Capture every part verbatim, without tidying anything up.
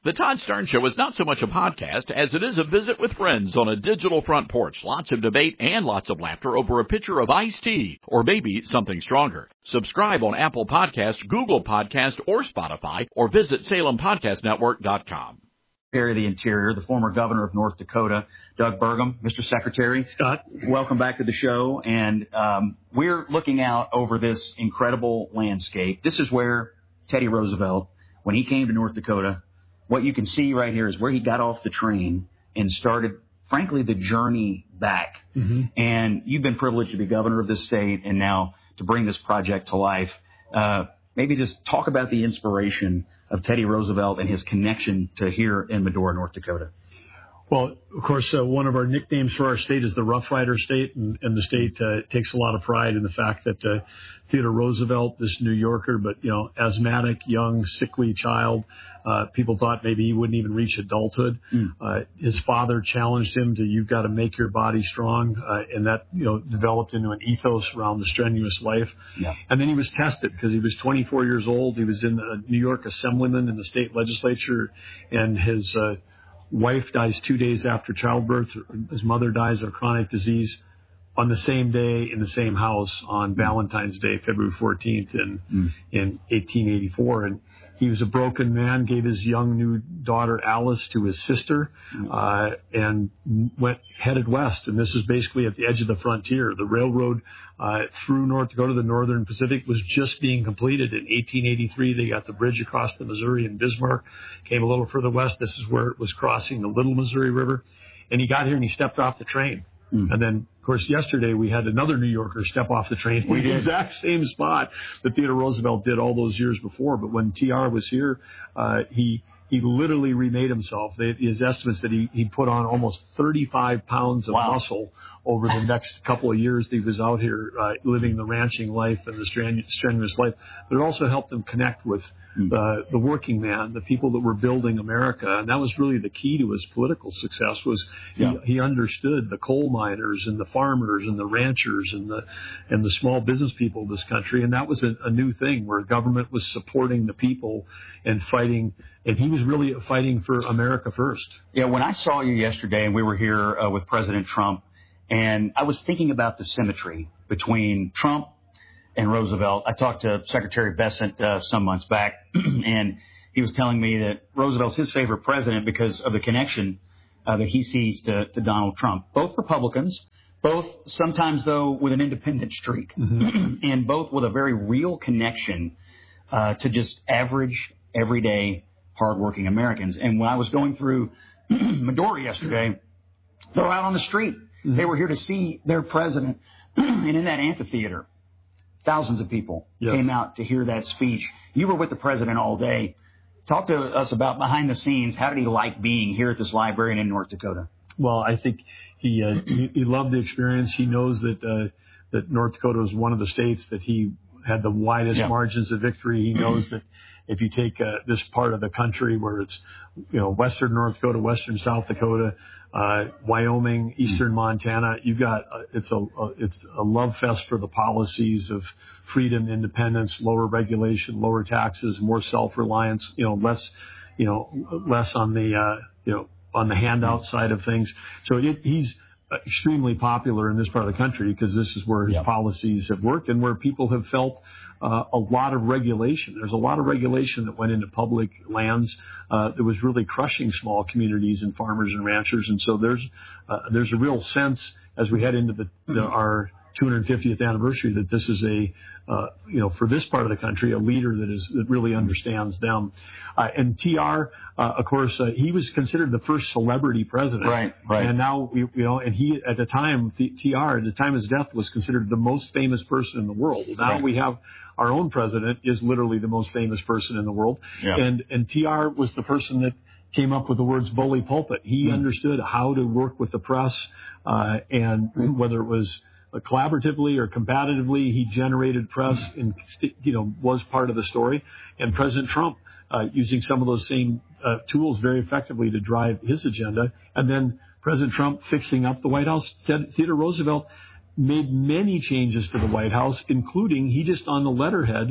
The Todd Stern Show is not so much a podcast as it is a visit with friends on a digital front porch. Lots of debate and lots of laughter over a pitcher of iced tea, or maybe something stronger. Subscribe on Apple Podcasts, Google Podcasts, or Spotify, or visit Salem Podcast Network dot com. Secretary of the Interior, the former governor of North Dakota, Doug Burgum. Mister Secretary, Scott, welcome back to the show. And um, we're looking out over this incredible landscape. This is where Teddy Roosevelt, when he came to North Dakota, what you can see right here is where he got off the train and started, frankly, the journey back. Mm-hmm. And you've been privileged to be governor of this state and now to bring this project to life. Uh, maybe just talk about the inspiration of Teddy Roosevelt and his connection to here in Medora, North Dakota. Well, of course, uh, one of our nicknames for our state is the Rough Rider State, and, and the state uh, takes a lot of pride in the fact that uh, Theodore Roosevelt, this New Yorker, but, you know, asthmatic, young, sickly child, uh, people thought maybe he wouldn't even reach adulthood. Mm. Uh, his father challenged him to, you've got to make your body strong, uh, and that, you know, developed into an ethos around the strenuous life. Yeah. And then he was tested because he was twenty-four years old. He was in a New York assemblyman in the state legislature, and his uh, wife dies two days after childbirth. His mother dies of chronic disease on the same day in the same house on Valentine's Day, February fourteenth in, mm. in eighteen eighty-four. And he was a broken man, gave his young new daughter Alice to his sister, uh, and went headed west. And this is basically at the edge of the frontier. The railroad uh, through North Dakota, the Northern Pacific, was just being completed. In eighteen eighty-three, they got the bridge across the Missouri in Bismarck, came a little further west. This is where it was crossing the Little Missouri River. And he got here and he stepped off the train. Mm. And then, of course, yesterday we had another New Yorker step off the train in the exact same spot that Theodore Roosevelt did all those years before. But when T R was here, uh, he he literally remade himself. They, his estimates that he, he put on almost thirty-five pounds of wow. muscle over the next couple of years that he was out here uh, living the ranching life and the strenu- strenuous life. But it also helped him connect with mm. the, the working man, the people that were building America. And that was really the key to his political success was yeah. he, he understood the coal miners and the farmers and the ranchers and the and the small business people of this country. And that was a, a new thing where government was supporting the people and fighting. And he was really fighting for America first. Yeah, when I saw you yesterday and we were here uh, with President Trump, and I was thinking about the symmetry between Trump and Roosevelt. I talked to Secretary Bessent uh, some months back, and he was telling me that Roosevelt's his favorite president because of the connection uh, that he sees to, to Donald Trump. Both Republicans, both sometimes, though, with an independent streak, mm-hmm. and both with a very real connection uh, to just average, everyday, hardworking Americans. And when I was going through Medora yesterday, they were out on the street. Mm-hmm. They were here to see their president. And in that amphitheater, thousands of people yes. came out to hear that speech. You were with the president all day. Talk to us about behind the scenes. How did he like being here at this library and in North Dakota? Well, I think he uh, he, he loved the experience. He knows that uh, that North Dakota is one of the states that he had the widest yeah. margins of victory. He knows that if you take uh, this part of the country where it's, you know, western North Dakota, western South Dakota, uh, Wyoming, eastern Montana, you've got uh, it's a, a it's a love fest for the policies of freedom, independence, lower regulation, lower taxes, more self-reliance, you know, less, you know, less on the uh, you know on the handout side of things. So it, he's extremely popular in this part of the country because this is where his yep. policies have worked and where people have felt uh, a lot of regulation. There's a lot of regulation that went into public lands uh, that was really crushing small communities and farmers and ranchers. And so there's uh, there's a real sense as we head into the, the our two hundred fiftieth anniversary that this is a, uh, you know, for this part of the country, a leader that is that really understands them. Uh, and T R, uh, of course, uh, he was considered the first celebrity president. Right, right. And now, you know, and he, at the time, T R, at the time of his death, was considered the most famous person in the world. Now right. we have our own president is literally the most famous person in the world. Yeah. And, and T R was the person that came up with the words bully pulpit. He mm. understood how to work with the press, uh, and mm. whether it was collaboratively or combatively, he generated press and, you know, was part of the story. And President Trump, uh, using some of those same uh, tools very effectively to drive his agenda. And then President Trump fixing up the White House. Theodore Roosevelt made many changes to the White House, including he just on the letterhead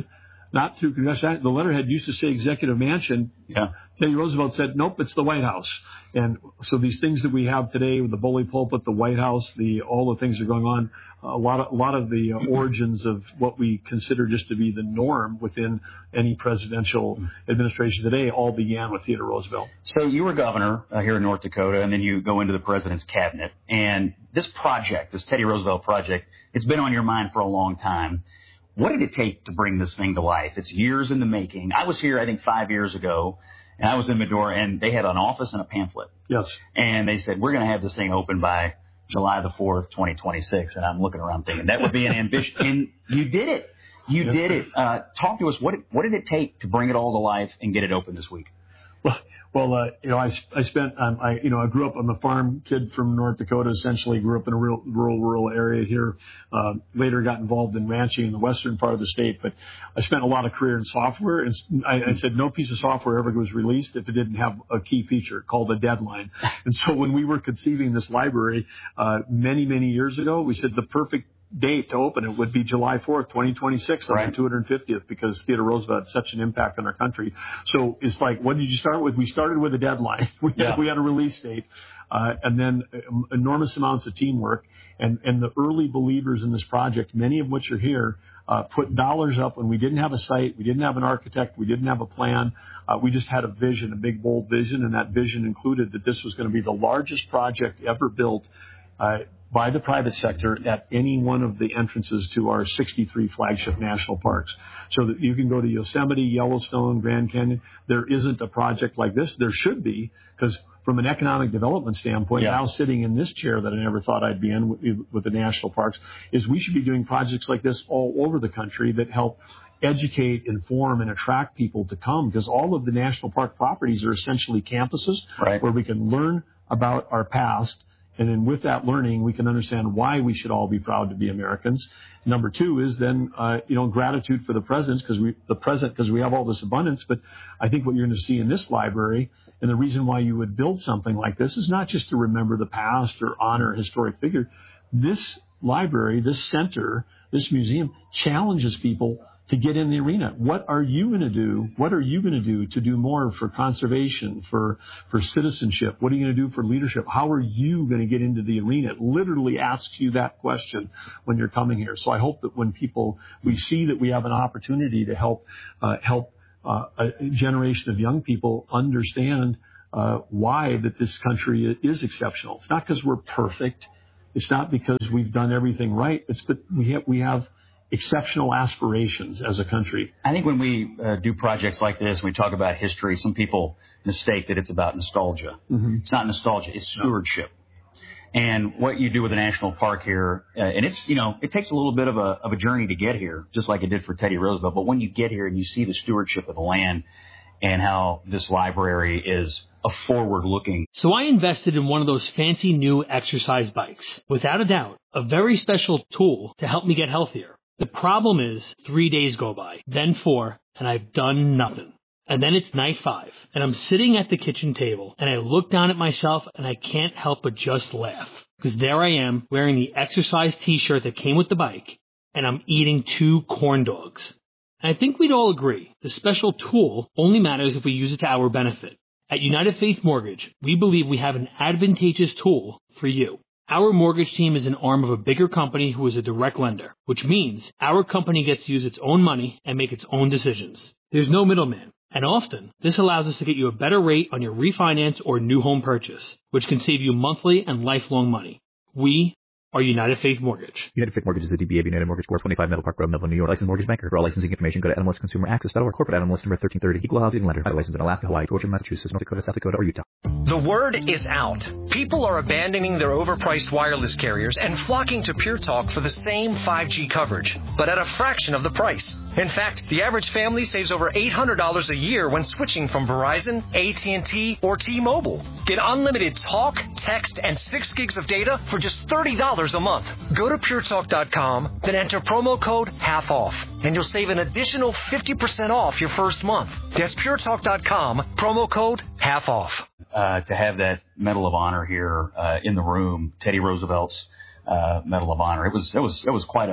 not through congressional. The letterhead used to say Executive Mansion. Yeah. Teddy Roosevelt said, nope, it's the White House. And so these things that we have today with the bully pulpit, the White House, the all the things that are going on, a lot of, a lot of the uh, origins of what we consider just to be the norm within any presidential administration today all began with Theodore Roosevelt. So you were governor uh, here in North Dakota, and then you go into the president's cabinet. And this project, this Teddy Roosevelt project, it's been on your mind for a long time. What did it take to bring this thing to life? It's years in the making. I was here, I think, five years ago, and I was in Medora, and they had an office and a pamphlet. Yes. And they said, we're going to have this thing open by July the fourth, twenty twenty-six. And I'm looking around thinking that would be an ambition. And you did it. You yes. did it. Uh, talk to us. What, what did it take to bring it all to life and get it open this week? Well, well, uh, you know, I, I spent, um, I, you know, I grew up, I'm a farm kid from North Dakota, essentially grew up in a real, rural, rural area here. Uh, later got involved in ranching in the western part of the state, but I spent a lot of career in software. And I, I said no piece of software ever was released if it didn't have a key feature called a deadline. And so when we were conceiving this library, uh, many, many years ago, we said the perfect date to open it would be July fourth, twenty twenty-six, on right. the two hundred fiftieth, because Theodore Roosevelt had such an impact on our country. So it's like, what did you start with? We started with a deadline. We had, yeah. we had a release date, uh, and then um, enormous amounts of teamwork. And, and the early believers in this project, many of which are here, uh, put dollars up when we didn't have a site, we didn't have an architect, we didn't have a plan. Uh, we just had a vision, a big, bold vision, and that vision included that this was going to be the largest project ever built uh, by the private sector at any one of the entrances to our sixty-three flagship national parks. So that you can go to Yosemite, Yellowstone, Grand Canyon. There isn't a project like this. There should be, because from an economic development standpoint, yeah. now sitting in this chair that I never thought I'd be in with, with the national parks, is we should be doing projects like this all over the country that help educate, inform, and attract people to come, because all of the national park properties are essentially campuses right. where we can learn about our past. And then with that learning, we can understand why we should all be proud to be Americans. Number two is then, uh, you know, gratitude for the presidents, because we, the present, because we have all this abundance. But I think what you're going to see in this library, and the reason why you would build something like this, is not just to remember the past or honor a historic figure. This library, this center, this museum challenges people to get in the arena. What are you going to do? What are you going to do to do more for conservation, for, for citizenship? What are you going to do for leadership? How are you going to get into the arena? It literally asks you that question when you're coming here. So I hope that when people, we see that we have an opportunity to help, uh, help, uh, a generation of young people understand, uh, why that this country is exceptional. It's not because we're perfect. It's not because we've done everything right. It's, but we have, we have, exceptional aspirations as a country. I think when we uh, do projects like this, when we talk about history, some people mistake that it's about nostalgia. Mm-hmm. It's not nostalgia. It's stewardship. No. And what you do with the national park here, uh, and it's, you know, it takes a little bit of a, of a journey to get here, just like it did for Teddy Roosevelt. But when you get here and you see the stewardship of the land and how this library is a forward-looking. So I invested in one of those fancy new exercise bikes. Without a doubt, a very special tool to help me get healthier. The problem is three days go by, then four, and I've done nothing. And then it's night five, and I'm sitting at the kitchen table, and I look down at myself, and I can't help but just laugh. Because there I am, wearing the exercise t-shirt that came with the bike, and I'm eating two corn dogs. And I think we'd all agree, the special tool only matters if we use it to our benefit. At United Faith Mortgage, we believe we have an advantageous tool for you. Our mortgage team is an arm of a bigger company who is a direct lender, which means our company gets to use its own money and make its own decisions. There's no middleman, and often this allows us to get you a better rate on your refinance or new home purchase, which can save you monthly and lifelong money. We are United Faith Mortgage. United Faith Mortgage is a D B A of United Mortgage Corp, twenty-five Middle Park Road, Melville, New York. Licensed mortgage banker. For all licensing information, go to N M L S Consumer Access dot org. Corporate N M L S number thirteen thirty. Equal housing lender. Licensed in Alaska, Hawaii, Georgia, Massachusetts, North Dakota, South Dakota, or Utah. The word is out. People are abandoning their overpriced wireless carriers and flocking to Pure Talk for the same five G coverage, but at a fraction of the price. In fact, the average family saves over eight hundred dollars a year when switching from Verizon, A T and T, or T-Mobile. Get unlimited talk, text, and six gigs of data for just thirty dollars a month. Go to Pure Talk dot com, then enter promo code half off, and you'll save an additional fifty percent off your first month. That's Pure Talk dot com, promo code half off. Uh, to have that Medal of Honor here uh, in the room, Teddy Roosevelt's uh, Medal of Honor, it was it was it was quite a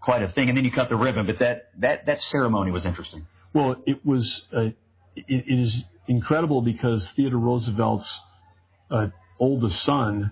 quite a thing. And then you cut the ribbon, but that, that, that ceremony was interesting. Well, it was, uh, it, it is incredible because Theodore Roosevelt's uh, oldest son,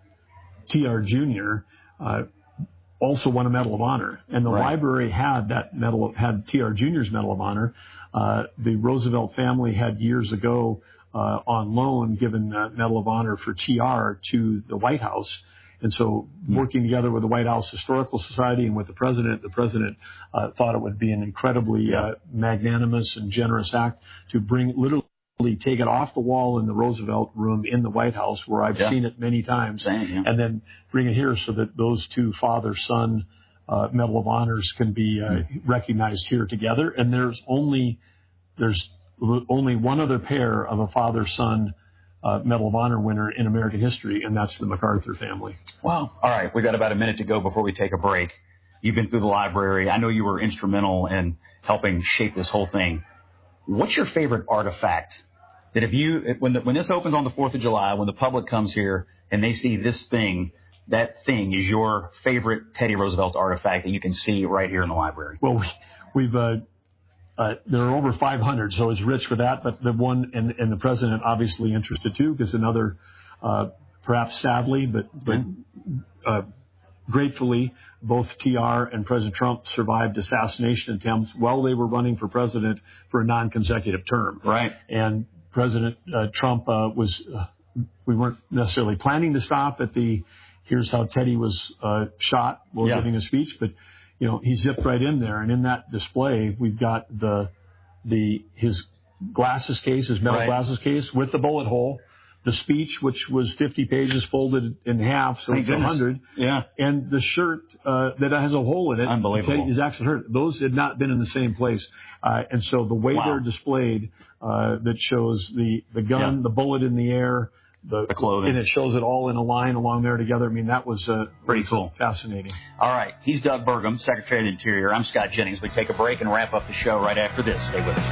T R Junior, uh, also won a Medal of Honor. And the right. library had that medal, of, had T R Junior's Medal of Honor. Uh, the Roosevelt family had years ago uh, on loan given uh, Medal of Honor for T R to the White House. And so working together with the White House Historical Society and with the president, the president uh, thought it would be an incredibly yeah. uh, magnanimous and generous act to bring literally take it off the wall in the Roosevelt room in the White House, where I've yeah. seen it many times, Same, yeah. and then bring it here so that those two father-son uh, Medal of Honors can be uh, mm. recognized here together. And there's only there's only one other pair of a father-son Uh, Medal of Honor winner in American history, and that's the MacArthur family. Wow. All right. We've got about a minute to go before we take a break. You've been through the library. I know you were instrumental in helping shape this whole thing. What's your favorite artifact that if you, when the, when this opens on the fourth of July, when the public comes here and they see this thing, that thing is your favorite Teddy Roosevelt artifact that you can see right here in the library? Well, we, we've, uh, Uh, there are over five hundred, so it's rich for that. But the one, and, and the president obviously interested too, because another, uh, perhaps sadly, but, but uh, gratefully, both T R and President Trump survived assassination attempts while they were running for president for a non-consecutive term. Right. And President uh, Trump uh, was, uh, we weren't necessarily planning to stop at the, here's how Teddy was uh, shot while yeah. giving a speech, but you know, he zipped right in there, and in that display, we've got the the his glasses case, his metal right. glasses case with the bullet hole, the speech, which was fifty pages folded in half, so Thank it's one hundred, yeah, and the shirt uh, that has a hole in it, unbelievable, his actual shirt. Those had not been in the same place, uh, and so the way wow. they're displayed, uh, that shows the the gun, yeah. the bullet in the air. The, the clothing. And it shows it all in a line along there together. I mean, that was uh, pretty cool. Fascinating. All right. He's Doug Burgum, Secretary of the Interior. I'm Scott Jennings. We take a break and wrap up the show right after this. Stay with us.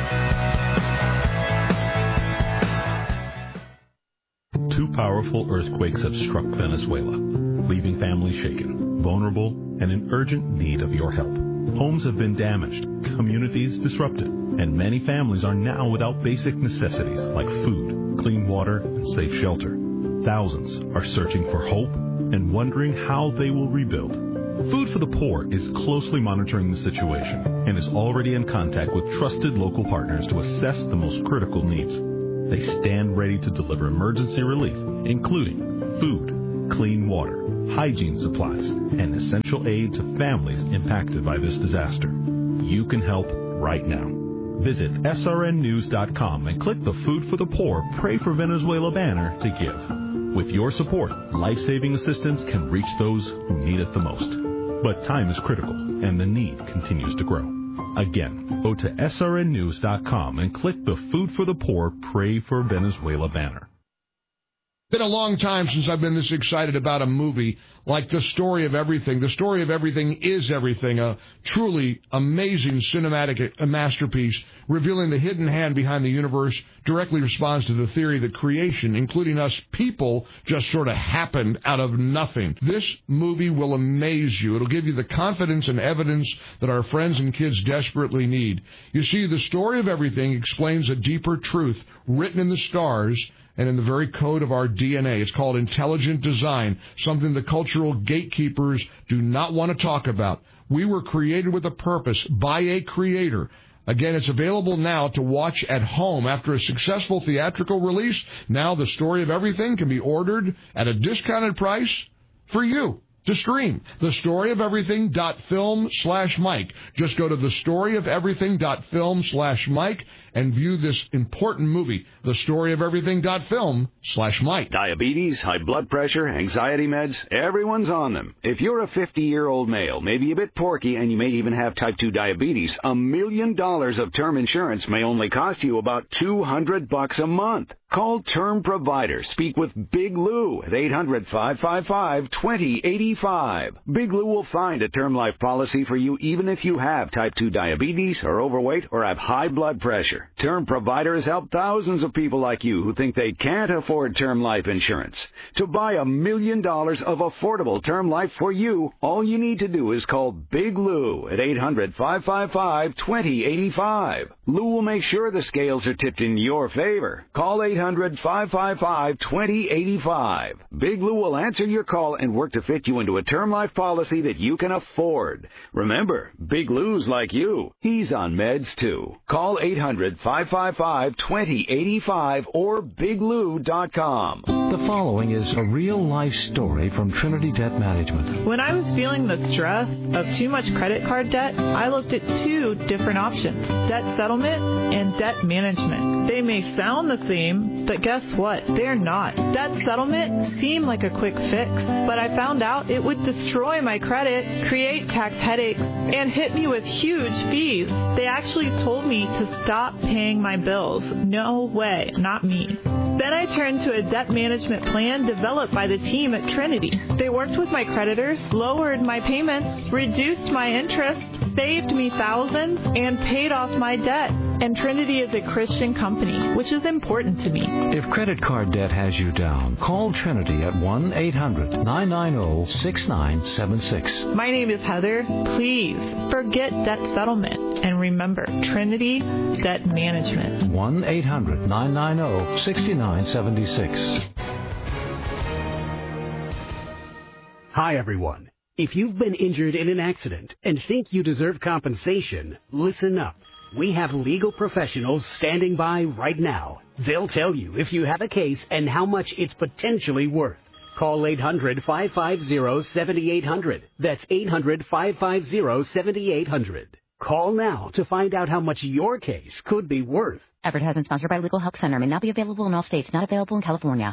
Two powerful earthquakes have struck Venezuela, leaving families shaken, vulnerable, and in urgent need of your help. Homes have been damaged, communities disrupted, and many families are now without basic necessities like food, clean water, and safe shelter. Thousands are searching for hope and wondering how they will rebuild. Food for the Poor is closely monitoring the situation and is already in contact with trusted local partners to assess the most critical needs. They stand ready to deliver emergency relief, including food, clean water, hygiene supplies, and essential aid to families impacted by this disaster. You can help right now. Visit S R N news dot com and click the Food for the Poor Pray for Venezuela banner to give. With your support, life-saving assistance can reach those who need it the most. But time is critical, and the need continues to grow. Again, go to S R N news dot com and click the Food for the Poor Pray for Venezuela banner. It's been a long time since I've been this excited about a movie like The Story of Everything. The Story of Everything is everything, a truly amazing cinematic masterpiece revealing the hidden hand behind the universe, directly responds to the theory that creation, including us people, just sort of happened out of nothing. This movie will amaze you. It'll give you the confidence and evidence that our friends and kids desperately need. You see, The Story of Everything explains a deeper truth written in the stars and in the very code of our D N A. It's called intelligent design, something the cultural gatekeepers do not want to talk about. We were created with a purpose by a creator. Again, it's available now to watch at home. After a successful theatrical release, now The Story of Everything can be ordered at a discounted price for you to stream. The Story of Everything dot film slash Mike. Just go to The Story of Everything dot film slash Mike and view this important movie. The Story of Everything dot film slash Mike. Diabetes, high blood pressure, anxiety meds, everyone's on them. If you're a fifty-year-old male, maybe a bit porky, and you may even have type two diabetes, a million dollars of term insurance may only cost you about two hundred bucks a month. Call Term Provider. Speak with Big Lou at eight hundred, five five five, two zero eight five. Big Lou will find a term life policy for you even if you have type two diabetes, are overweight, or have high blood pressure. Term Provider has helped thousands of people like you who think they can't afford term life insurance. To buy a million dollars of affordable term life for you, all you need to do is call Big Lou at eight hundred, five five five, two zero eight five. Lou will make sure the scales are tipped in your favor. Call eight hundred, five five five, two zero eight five. Big Lou will answer your call and work to fit you into a term life policy that you can afford. Remember, Big Lou's like you. He's on meds too. Call eight hundred, five five five, two zero eight five or big lou dot com. The following is a real-life story from Trinity Debt Management. When I was feeling the stress of too much credit card debt, I looked at two different options, debt settlement and debt management. They may sound the same, but guess what? They're not. Debt settlement seemed like a quick fix, but I found out it would destroy my credit, create tax headaches, and hit me with huge fees. They actually told me to stop paying my bills. No way, not me. Then I turned to a debt management plan developed by the team at Trinity. They worked with my creditors, lowered my payments, reduced my interest, saved me thousands, and paid off my debt. And Trinity is a Christian company, which is important to me. If credit card debt has you down, call Trinity at one eight hundred, nine nine zero, six nine seven six. My name is Heather. Please forget debt settlement and remember Trinity Debt Management. one eight hundred, nine nine zero, six nine seven six. Hi, everyone. If you've been injured in an accident and think you deserve compensation, listen up. We have legal professionals standing by right now. They'll tell you if you have a case and how much it's potentially worth. Call eight hundred, five five zero, seven eight zero zero. That's eight hundred, five five zero, seven eight zero zero. Call now to find out how much your case could be worth. Effort has been sponsored by Legal Help Center. May not be available in all states. Not available in California.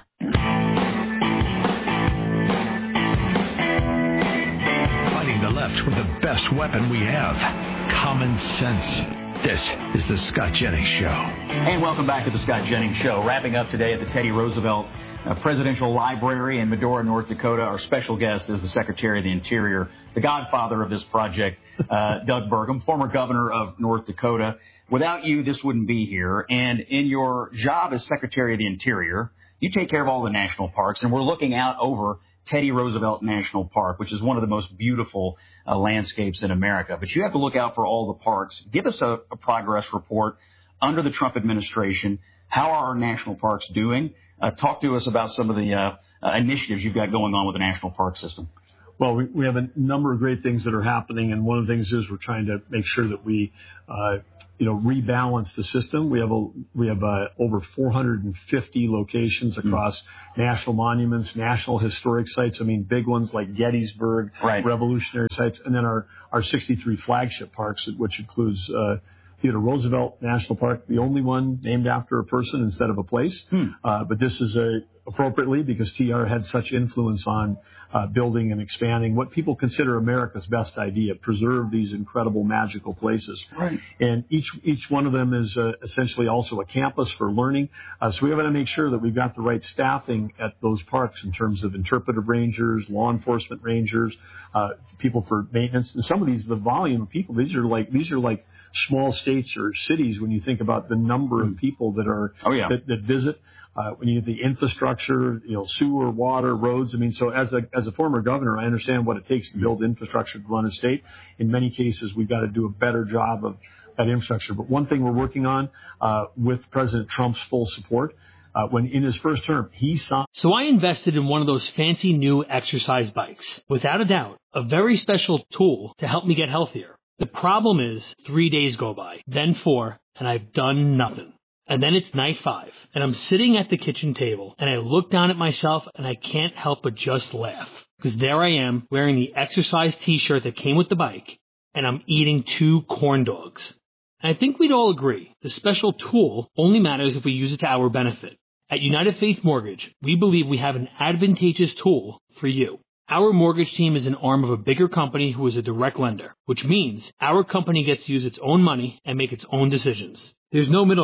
Fighting the left with the best weapon we have, common sense. This is the Scott Jennings Show. And welcome back to the Scott Jennings Show. Wrapping up today at the Teddy Roosevelt uh, Presidential Library in Medora, North Dakota. Our special guest is the Secretary of the Interior, the godfather of this project, uh, Doug Burgum, former governor of North Dakota. Without you, this wouldn't be here. And in your job as Secretary of the Interior, you take care of all the national parks. And we're looking out over Teddy Roosevelt National Park, which is one of the most beautiful uh, landscapes in America. But you have to look out for all the parks. Give us a, a progress report under the Trump administration. How are our national parks doing? Uh, talk to us about some of the uh, uh, initiatives you've got going on with the national park system. Well, we, we have a number of great things that are happening, and one of the things is we're trying to make sure that we, uh, you know, rebalance the system. We have a, we have uh, over four hundred fifty locations across mm. national monuments, national historic sites. I mean, big ones like Gettysburg, right. Revolutionary sites, and then our our sixty-three flagship parks, which includes uh, Theodore Roosevelt National Park, the only one named after a person instead of a place. Hmm. Uh, but this is a, appropriately because T R had such influence on uh, building and expanding what people consider America's best idea, preserve these incredible magical places. Right. And each each one of them is uh, essentially also a campus for learning. Uh, so we have to make sure that we've got the right staffing at those parks in terms of interpretive rangers, law enforcement rangers, uh, people for maintenance. And some of these, the volume of people, these are like these are like small states or cities when you think about the number of people that are oh, yeah. that, that visit. Uh, when you get the infrastructure, you know, sewer, water, roads. I mean, so as a as a former governor, I understand what it takes to build infrastructure to run a state. In many cases, we've got to do a better job of that infrastructure. But one thing we're working on uh, with President Trump's full support, uh, when in his first term, he saw. So I invested in one of those fancy new exercise bikes. Without a doubt, a very special tool to help me get healthier. The problem is three days go by, then four, and I've done nothing. And then it's night five, and I'm sitting at the kitchen table, and I look down at myself, and I can't help but just laugh. Because there I am, wearing the exercise t-shirt that came with the bike, and I'm eating two corn dogs. And I think we'd all agree, the special tool only matters if we use it to our benefit. At United Faith Mortgage, we believe we have an advantageous tool for you. Our mortgage team is an arm of a bigger company who is a direct lender, which means our company gets to use its own money and make its own decisions. There's no middleman.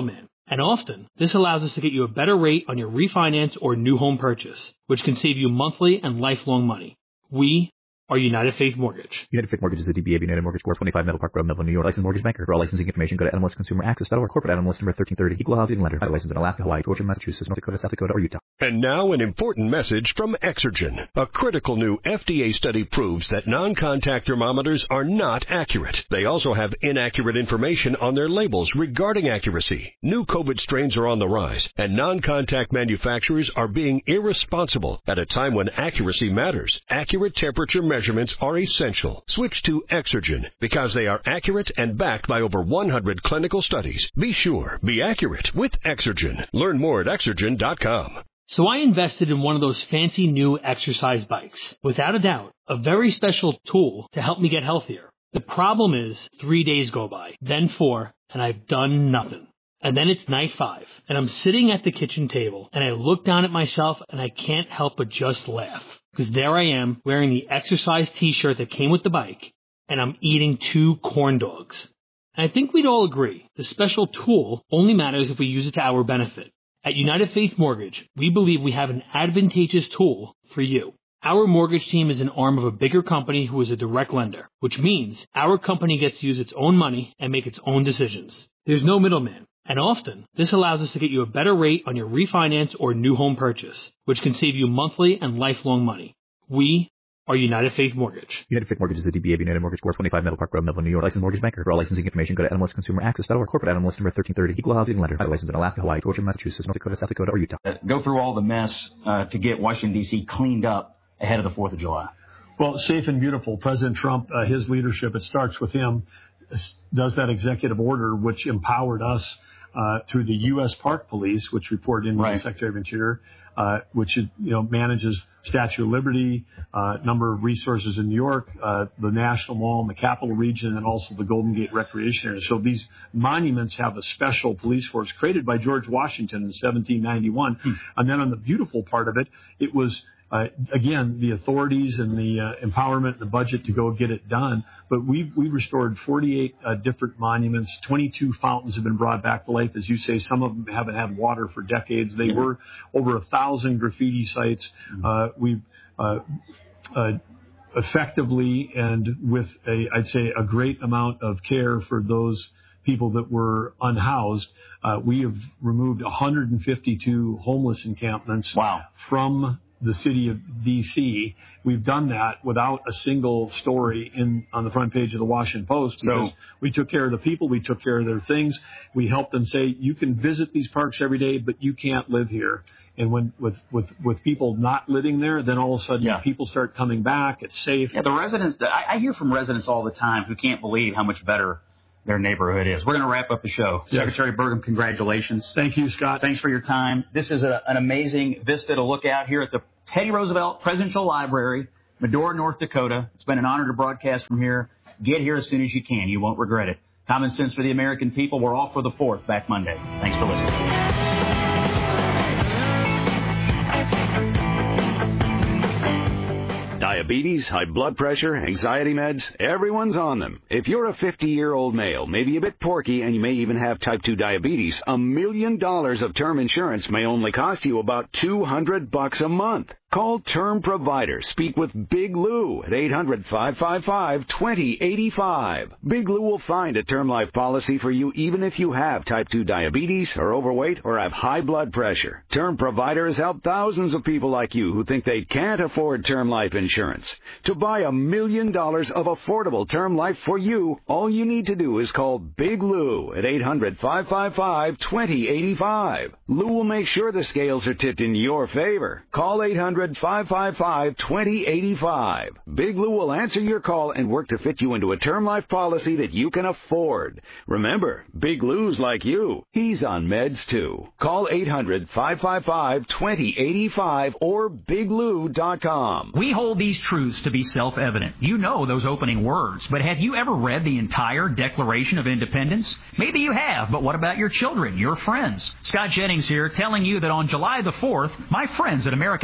And often, this allows us to get you a better rate on your refinance or new home purchase, which can save you monthly and lifelong money. We are United Faith Mortgage. United Faith Mortgage is a D B A of United Mortgage Corp. twenty-five Meadow Park Road, Melville, New York. Licensed mortgage banker. For all licensing information, go to N M L S Consumer Access dot org. Corporate N M L S number thirteen thirty. Equal housing lender. License in Alaska, Hawaii, Georgia, Massachusetts, North Dakota, South Dakota, or Utah. And now an important message from Exergen. A critical new F D A study proves that non-contact thermometers are not accurate. They also have inaccurate information on their labels regarding accuracy. New COVID strains are on the rise, and non-contact manufacturers are being irresponsible at a time when accuracy matters. Accurate temperature measurements are essential. Switch to Exergen because they are accurate and backed by over one hundred clinical studies. Be sure, be accurate with Exergen. Learn more at Exergen dot com. So I invested in one of those fancy new exercise bikes. Without a doubt, a very special tool to help me get healthier. The problem is, three days go by, then four, and I've done nothing. And then it's night five, and I'm sitting at the kitchen table, and I look down at myself, and I can't help but just laugh. Because there I am, wearing the exercise t-shirt that came with the bike, and I'm eating two corn dogs. And I think we'd all agree, the special tool only matters if we use it to our benefit. At United Faith Mortgage, we believe we have an advantageous tool for you. Our mortgage team is an arm of a bigger company who is a direct lender, which means our company gets to use its own money and make its own decisions. There's no middleman. And often, this allows us to get you a better rate on your refinance or new home purchase, which can save you monthly and lifelong money. We are United Faith Mortgage. United Faith Mortgage is a D B A of United Mortgage Corp. twenty-five Meadow Park Road, Melville, New York. Licensed mortgage banker. For all licensing information, go to N M L S Consumer Access dot org. Corporate N M L S number thirteen thirty. Equal housing lender. License in Alaska, Hawaii, Georgia, Massachusetts, North Dakota, South Dakota, or Utah. Uh, go through all the mess uh, to get Washington, D C cleaned up ahead of the fourth of July. Well, safe and beautiful. President Trump, uh, his leadership, it starts with him, does that executive order which empowered us uh, through the U S Park Police, which report in right. the Secretary of Interior, uh, which you know manages Statue of Liberty, uh, number of resources in New York, uh, the National Mall in the Capital Region, and also the Golden Gate Recreation Area. So these monuments have a special police force created by George Washington in seventeen ninety-one. Hmm. And then on the beautiful part of it, it was Uh, again, the authorities and the uh, empowerment and the budget to go get it done. But we've, we've restored forty-eight uh, different monuments. twenty-two fountains have been brought back to life. As you say, some of them haven't had water for decades. They were over a thousand graffiti sites. Uh, we've uh, uh, effectively and with a, I'd say, a great amount of care for those people that were unhoused. Uh, we have removed one hundred fifty-two homeless encampments wow. from the city of D C. We've done that without a single story in on the front page of the Washington Post because so, we took care of the people, we took care of their things. We helped them say, you can visit these parks every day, but you can't live here. And when with with with people not living there, then all of a sudden yeah. people start coming back. It's safe. Yeah, the residents. I, I hear from residents all the time who can't believe how much better their neighborhood is. We're going to wrap up the show. Yes. Secretary Burgum, congratulations. Thank you, Scott. Thanks for your time. This is a, an amazing vista to look out here at the Teddy Roosevelt Presidential Library, Medora, North Dakota. It's been an honor to broadcast from here. Get here as soon as you can. You won't regret it. Common sense for the American people. We're off for the fourth, back Monday. Thanks for listening. Diabetes, high blood pressure, anxiety meds, everyone's on them. If you're a fifty-year-old male, maybe a bit porky, and you may even have type two diabetes, a million dollars of term insurance may only cost you about two hundred bucks a month. Call Term Provider. Speak with Big Lou at eight hundred, five five five, two zero eight five. Big Lou will find a term life policy for you even if you have type two diabetes, are overweight, or have high blood pressure. Term Provider has helped thousands of people like you who think they can't afford term life insurance. To buy a million dollars of affordable term life for you, all you need to do is call Big Lou at eight hundred, five five five, two zero eight five. Lou will make sure the scales are tipped in your favor. Call eight hundred, five five five, two zero eight five. Big Lou will answer your call and work to fit you into a term life policy that you can afford. Remember, Big Lou's like you. He's on meds too. Call eight hundred, five five five, two zero eight five or big lou dot com. We hold these truths to be self-evident. You know those opening words, but have you ever read the entire Declaration of Independence? Maybe you have, but what about your children, your friends? Scott Jennings here telling you that on July the fourth, my friends at Americans for Prosperity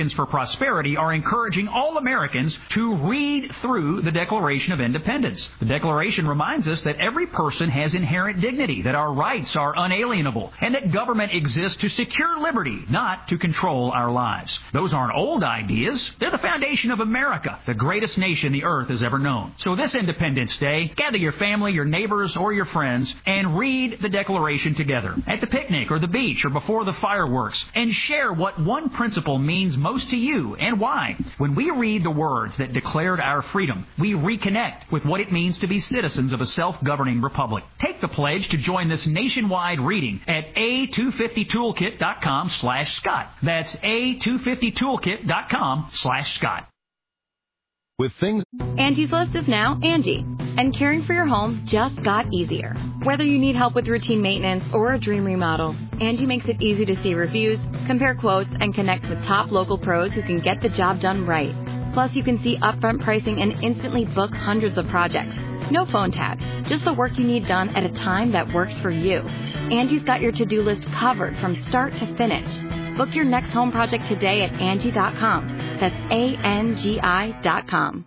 Prosperity are encouraging all Americans to read through the Declaration of Independence. The Declaration reminds us that every person has inherent dignity, that our rights are unalienable, and that government exists to secure liberty, not to control our lives. Those aren't old ideas. They're the foundation of America, the greatest nation the earth has ever known. So this Independence Day, gather your family, your neighbors, or your friends, and read the Declaration together at the picnic or the beach or before the fireworks, and share what one principle means most to you and why. When we read the words that declared our freedom, we reconnect with what it means to be citizens of a self-governing republic. Take the pledge to join this nationwide reading at A two fifty toolkit dot com slash Scott. That's A two fifty toolkit dot com slash Scott. With things... Angie's List is now Angie, and caring for your home just got easier. Whether you need help with routine maintenance or a dream remodel, Angie makes it easy to see reviews, compare quotes, and connect with top local pros who can get the job done right. Plus, you can see upfront pricing and instantly book hundreds of projects. No phone tag, just the work you need done at a time that works for you. Angie's got your to-do list covered from start to finish. Book your next home project today at Angie dot com. That's A N G I dot com.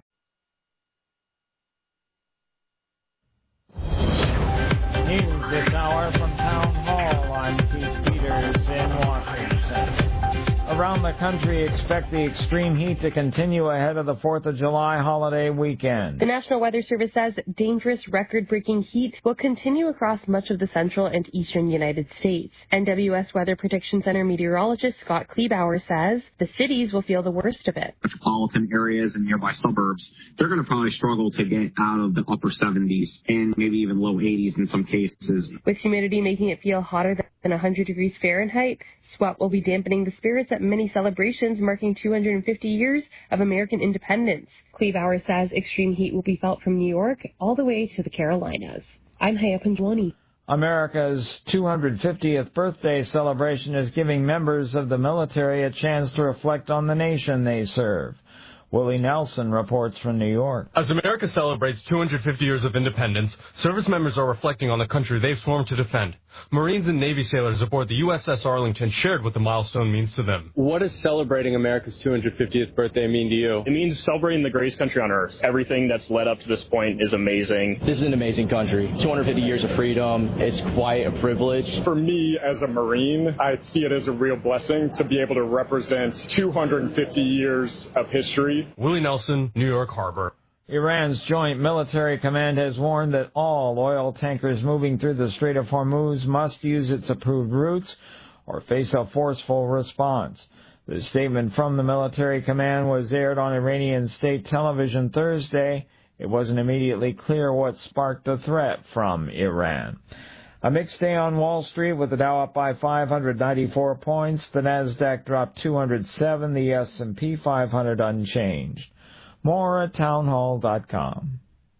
News this hour from Town Hall. I'm Keith Peters in Washington. Around the country, expect the extreme heat to continue ahead of the fourth of July holiday weekend. The National Weather Service says dangerous record-breaking heat will continue across much of the central and eastern United States. N W S Weather Prediction Center meteorologist Scott Kleebauer says the cities will feel the worst of it. Metropolitan areas and nearby suburbs, they're going to probably struggle to get out of the upper seventies and maybe even low eighties in some cases. With humidity making it feel hotter than one hundred degrees Fahrenheit, sweat will be dampening the spirits at many celebrations marking two hundred fifty years of American independence. Kleebauer says extreme heat will be felt from New York all the way to the Carolinas. I'm Haya Panjwani. America's two hundred fiftieth birthday celebration is giving members of the military a chance to reflect on the nation they serve. Willie Nelson reports from New York. As America celebrates two hundred fifty years of independence, service members are reflecting on the country they've sworn to defend. Marines and Navy sailors aboard the U S S Arlington shared what the milestone means to them. What does celebrating America's two hundred fiftieth birthday mean to you? It means celebrating the greatest country on earth. Everything that's led up to this point is amazing. This is an amazing country. two hundred fifty years of freedom. It's quite a privilege. For me, as a Marine, I see it as a real blessing to be able to represent two hundred fifty years of history. Willie Nelson, New York Harbor. Iran's Joint Military Command has warned that all oil tankers moving through the Strait of Hormuz must use its approved routes or face a forceful response. The statement from the military command was aired on Iranian state television Thursday. It wasn't immediately clear what sparked the threat from Iran. A mixed day on Wall Street with the Dow up by five hundred ninety-four points. The Nasdaq dropped two hundred seven. The S and P five hundred unchanged. More at townhall dot com.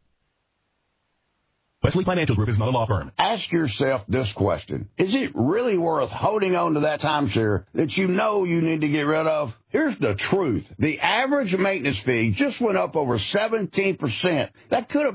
Wesley Financial Group is not a law firm. Ask yourself this question. Is it really worth holding on to that timeshare that you know you need to get rid of? Here's the truth. The average maintenance fee just went up over seventeen percent. That could have